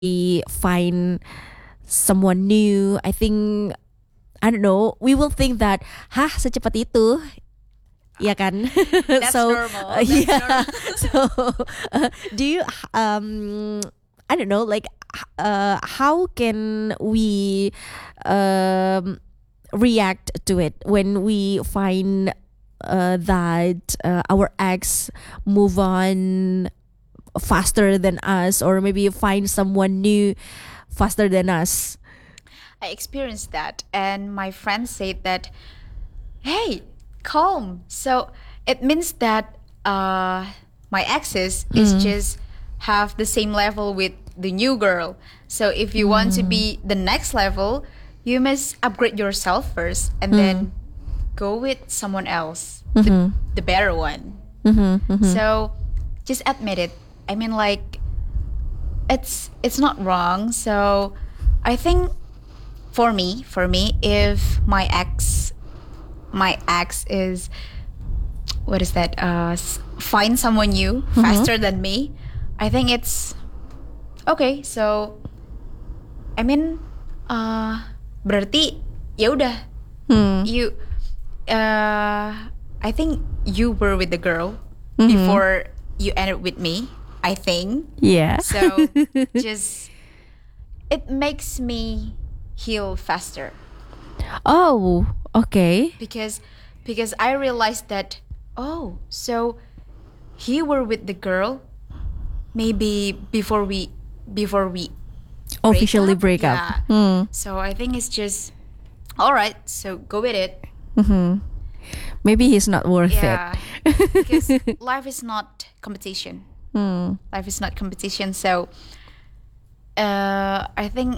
we find someone new, I think, I don't know, we will think that, hah, secepat itu, ya kan? That's So, normal. That's yeah. normal. So, do you, I don't know, like, how can we react to it when we find that our ex move on faster than us, or maybe find someone new faster than us? I experienced that, and my friend said that, "Hey, calm." So it means that my exes is just have the same level with the new girl. So if you want to be the next level, you must upgrade yourself first, and then go with someone else, the better one. So just admit it. I mean, like, it's not wrong. So I think for me, if my ex is, what is that? Find someone new faster than me. I think it's okay. So I mean, berarti ya udah. You, I think you were with the girl before you ended with me, I think. Yeah. So just, it makes me heal faster Oh, okay. because I realized that, oh, so he were with the girl maybe before we Officially break up. Yeah. So I think it's just all right. So go with it. Maybe he's not worth Yeah, because life is not competition. Life is not competition. So I think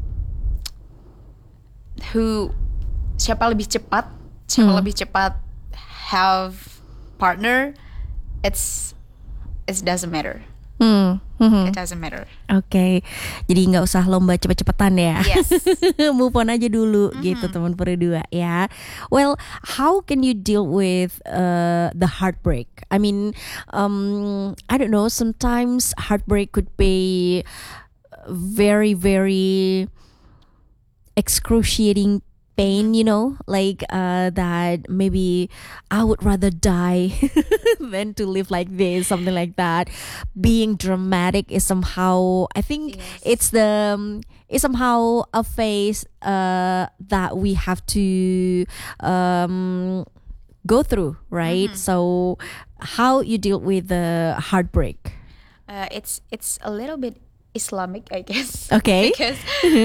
siapa lebih cepat have partner, it doesn't matter. It doesn't matter. Oke, jadi nggak usah lomba cepet-cepetan ya. Yes. Move on aja dulu gitu teman berdua ya. Well, how can you deal with the heartbreak? I mean, I don't know. Sometimes heartbreak could be very, very excruciating pain, you know, like that maybe I would rather die than to live like this, something like that. Being dramatic is somehow, I think, Yes. it's somehow a phase that we have to go through, right? So how you deal with the heartbreak? It's a little bit Islamic, I guess. Okay. Because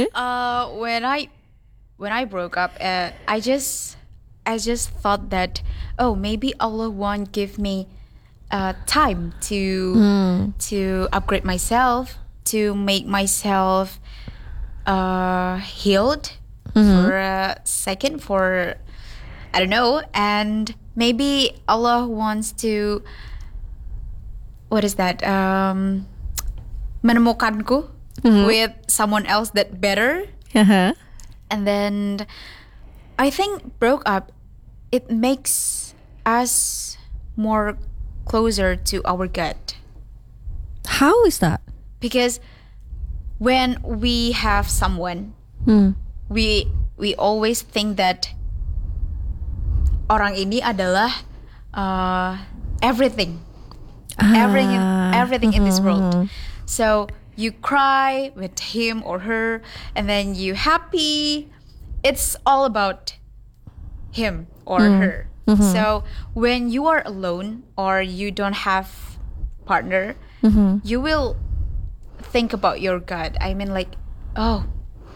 when I broke up, I just thought that, oh, maybe Allah won't give me time to upgrade myself, to make myself healed for a second, for I don't know, and maybe Allah wants to, what is that, menemukanku with someone else that better. Uh-huh. And then I think broke up, it makes us more closer to our gut. How is that? Because when we have someone, we always think that orang ini adalah everything in this world. So you cry with him or her, and then you happy. It's all about him or her. So when you are alone or you don't have partner, you will think about your gut. I mean, like, oh,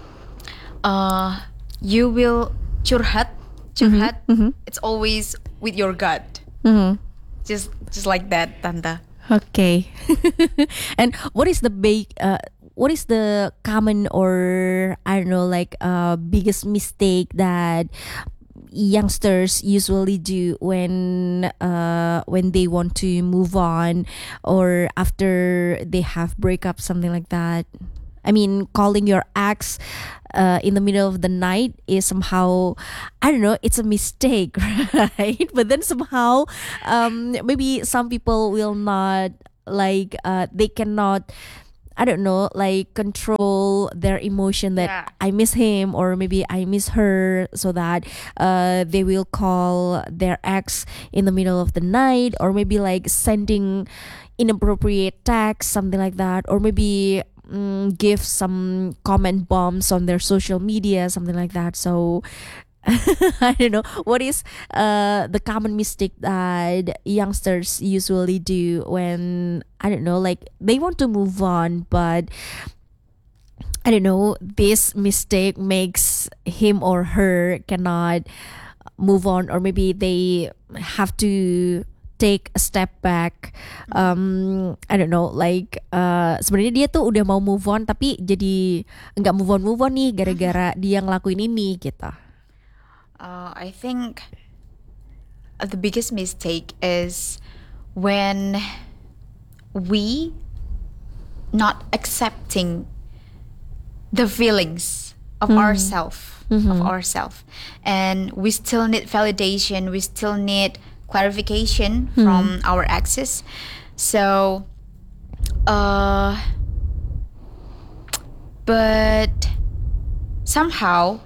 you will curhat. It's always with your gut. Just like that, Tanta. Okay. And what is the what is the common, or I don't know, like biggest mistake that youngsters usually do when they want to move on, or after they have breakup, something like that? I mean, calling your ex in the middle of the night is somehow, I don't know, it's a mistake, right? But then somehow, maybe some people will not, like, they cannot I don't know, like control their emotion that Yeah. I miss him or maybe I miss her, so that they will call their ex in the middle of the night, or maybe like sending inappropriate text, something like that, or maybe give some comment bombs on their social media, something like that. So I don't know what is the common mistake that youngsters usually do when, I don't know, like they want to move on, but I don't know, this mistake makes him or her cannot move on, or maybe they have to take a step back. I don't know, like sebenarnya dia tuh udah mau move on tapi jadi nggak move on nih gara-gara dia ngelakuin ini gitu. I think the biggest mistake is when we not accepting the feelings of ourselves, and we still need validation, we still need clarification from our exes. So but somehow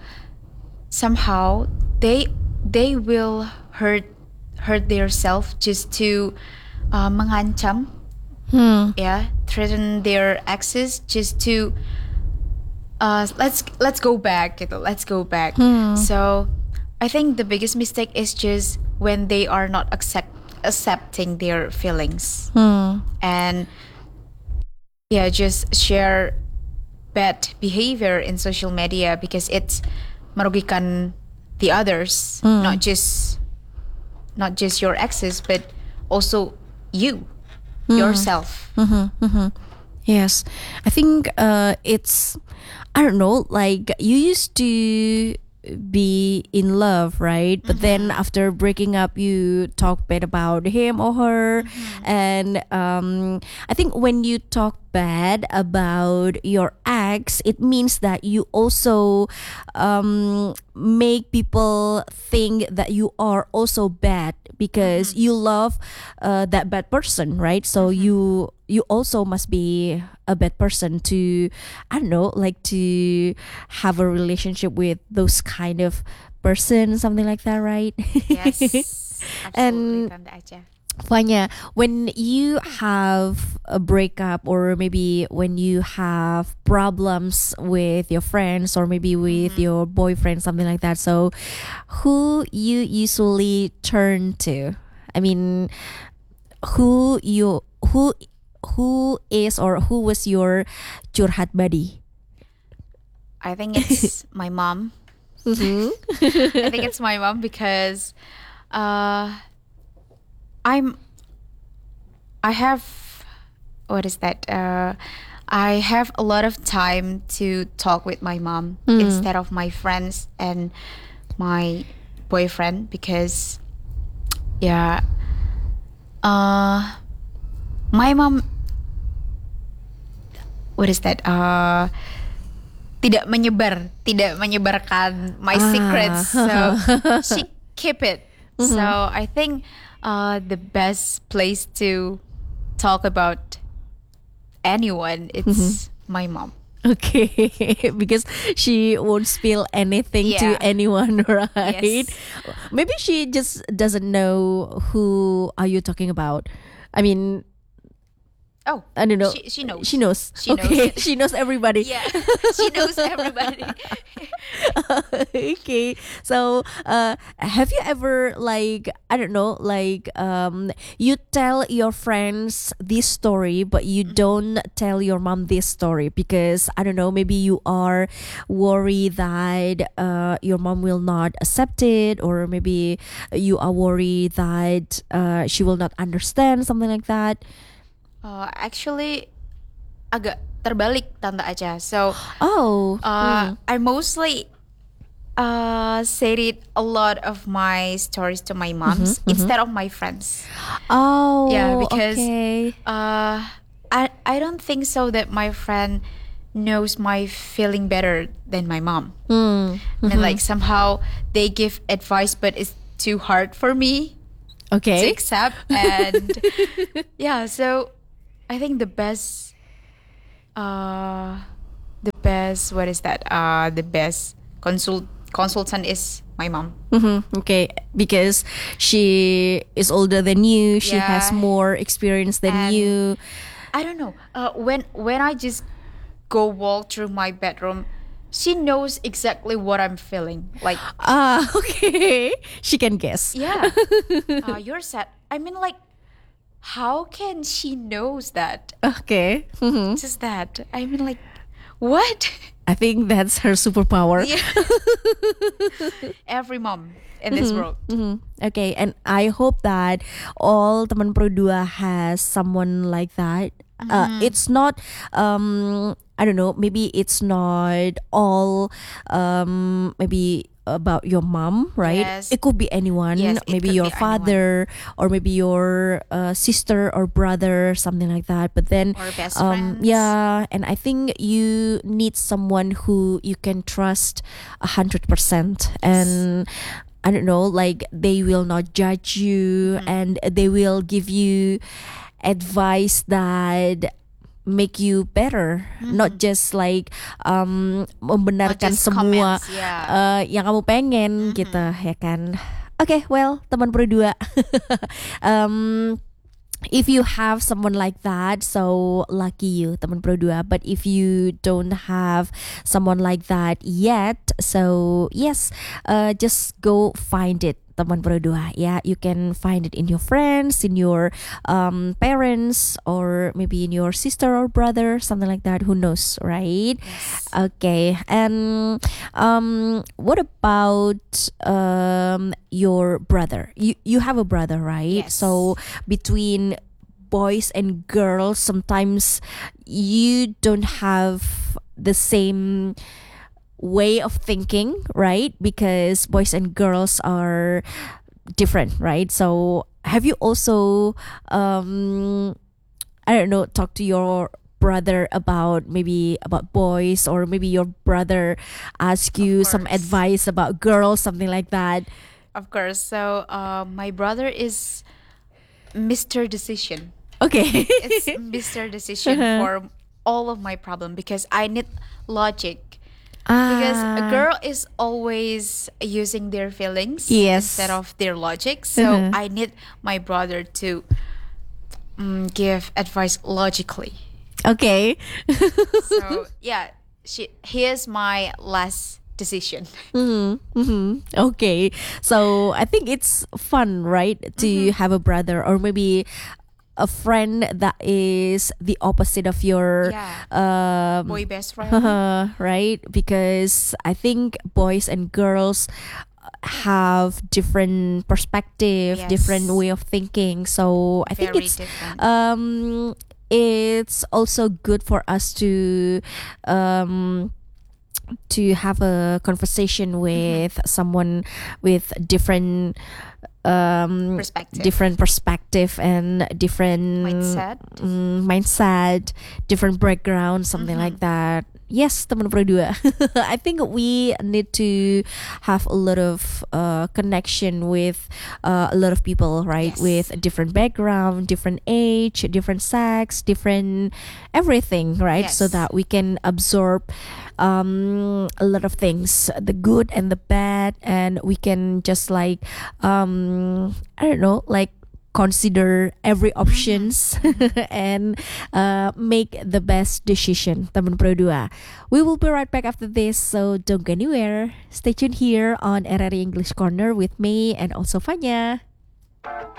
they will hurt themselves just to mengancam, threaten their exes just to let's go back gitu, let's go back. So I think the biggest mistake is just when they are not accepting their feelings, and just share bad behavior in social media because it's merugikan the others, not just your exes, but also you yourself. Yes, I think it's, I don't know, like you used to be in love, right? But then after breaking up, you talk bad about him or her, and I think when you talk bad about your ex, it means that you also make people think that you are also bad because you love that bad person, right? So you also must be a bad person to, I don't know, like to have a relationship with those kind of person, something like that, right? Yes, absolutely, And Tante Acha. Fanya, when you have a breakup or maybe when you have problems with your friends or maybe with your boyfriend, something like that, so who you usually turn to? I mean, who is or who was your curhat buddy? I think it's my mom. I think it's my mom because I have, what is that? I have a lot of time to talk with my mom instead of my friends and my boyfriend because my mom, what is that? Tidak menyebarkan my secrets, so she keep it. So I think the best place to talk about anyone, it's my mom. Okay, because she won't spill anything to Yeah. anyone, right? Yes. Maybe she just doesn't know who are you talking about. I mean, Oh, I don't know. She knows. She knows. She knows. Okay, she knows everybody. Yeah, she knows everybody. Okay, so have you ever, like, I don't know, like you tell your friends this story but you don't tell your mom this story because, I don't know, maybe you are worried that your mom will not accept it, or maybe you are worried that she will not understand, something like that. Actually, agak terbalik, Tante Acha. So Oh. I mostly said it a lot of my stories to my moms instead of my friends. Oh, Yeah, because okay. I don't think so that my friend knows my feeling better than my mom. I mean, like somehow they give advice, but it's too hard for me to Okay. accept. And yeah, so I think the best Uh, the best, what is that? The best consultant is my mom. Okay, because she is older than you, she has Yeah. more experience than And you. I don't know. When I just go walk through my bedroom, she knows exactly what I'm feeling. Like, Ah, okay. She can guess. yeah, you're sad. I mean, like, how can she knows that? Okay. Just that. I mean, like, what? I think that's her superpower. Yeah. Every mom in this world. Okay, and I hope that all teman Pro 2 has someone like that. It's not, I don't know, maybe it's not all, maybe about your mom, right? Yes. It could be anyone, Yes, it maybe could your be father, or maybe your sister or brother, something like that. But then, Or best friends. yeah, and I think you need someone who you can trust 100%, and I don't know, like they will not judge you, and they will give you advice that make you better, not just like membenarkan just semua comments, yeah. yang kamu pengen gitu, ya kan? Okay, well, teman Pro 2. um, if you have someone like that, so lucky you, teman Pro 2. But if you don't have someone like that yet, so yes, just go find it, teman Pro 2. Yeah, you can find it in your friends, in your parents, or maybe in your sister or brother, something like that. Who knows, right? Yes. Okay, and what about your brother? You have a brother, right? Yes. So between boys and girls, sometimes you don't have the same way of thinking, right? Because boys and girls are different, right? So have you also I don't know, talk to your brother about maybe about boys, or maybe your brother ask you some course. advice about girls, something like that? Of course. So, my brother is Mr. Decision. Okay. It's Mr. Decision for all of my problem because I need logic. Because a girl is always using their feelings Yes. instead of their logic. So I need my brother to give advice logically. Okay. So yeah, he is my last decision. Okay. So I think it's fun, right? To have a brother, or maybe a friend that is the opposite of your Yeah. Boy best friend. right? Because I think boys and girls have different perspective, Yes. different way of thinking. So I think Very it's different. it's also good for us to have a conversation with someone with different Perspective. different perspective and different mindset, different background, something like that. Yes, teman Pro 2. I think we need to have a lot of connection with a lot of people, right? Yes. With a different background, different age, different sex, different everything, right? So Yes. that we can absorb a lot of things, the good and the bad, and we can just like I don't know, like consider every options and make the best decision, teman Pro 2. We will be right back after this, so don't go anywhere. Stay tuned here on RRI English Corner with me and also Fanya.